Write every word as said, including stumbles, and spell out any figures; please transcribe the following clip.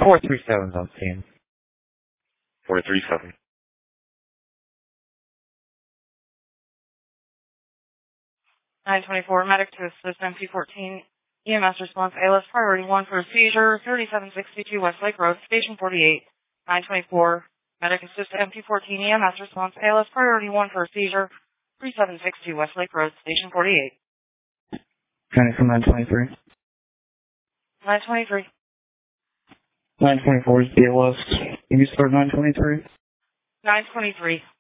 four three seven's on scene. four three seven. nine twenty-four, medic to assist M P fourteen, E M S response, A L S priority one for a seizure, thirty-seven sixty-two Westlake Road, station forty-eight. nine twenty-four, medic assist M P fourteen, E M S response, A L S priority one for a seizure, thirty-seven sixty-two Westlake Road, station forty-eight. County from nine twenty-three. nine twenty-three. nine twenty-four is B L S. Can you start nine twenty-three? nine twenty-three.